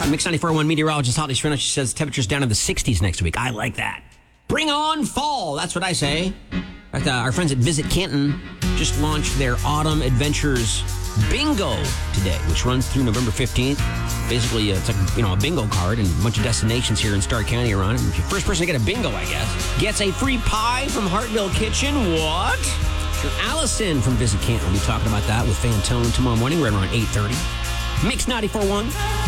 Mix 94.1 meteorologist Holly Schreiner, she says temperatures down in the 60s next week. I like that. Bring on fall. That's what I say. In fact, our friends at Visit Canton just launched their Autumn Adventures Bingo today, which runs through November 15th. Basically, it's like, a bingo card, and a bunch of destinations here in Stark County are on it. And if you're the first person to get a bingo, I guess, gets a free pie from Hartville Kitchen. What? Sure, Allison from Visit Canton will be talking about that with Fantone tomorrow morning right around 8:30. Mix 94.1.